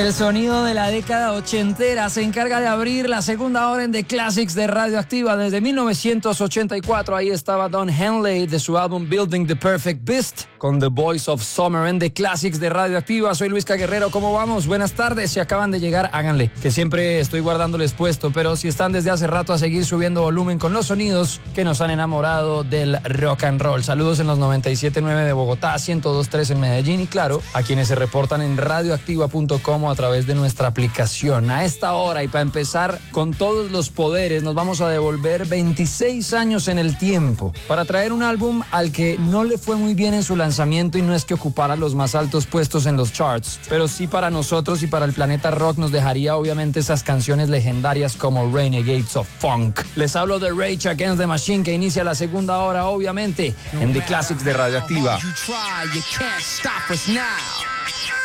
El sonido de la década ochentera se encarga de abrir la segunda hora en The Classics de Radioactiva desde 1984. Ahí estaba Don Henley de su álbum Building the Perfect Beast con The Voice of Summer en The Classics de Radioactiva. Soy Luis Guerrero, ¿cómo vamos? Buenas tardes, si acaban de llegar, háganle, que siempre estoy guardándoles puesto, pero si están desde hace rato a seguir subiendo volumen con los sonidos que nos han enamorado del rock and roll. Saludos en los 97.9 de Bogotá, 102.3 en Medellín y claro, a quienes se reportan en radioactiva.com a través de nuestra aplicación. A esta hora y para empezar con todos los poderes nos vamos a devolver 26 años en el tiempo para traer un álbum al que no le fue muy bien en su lanzamiento y no es que ocupara los más altos puestos en los charts, pero sí para nosotros y para el planeta rock nos dejaría obviamente esas canciones legendarias como Renegades of Funk. Les hablo de Rage Against the Machine que inicia la segunda hora obviamente en The Classics de Radioactiva.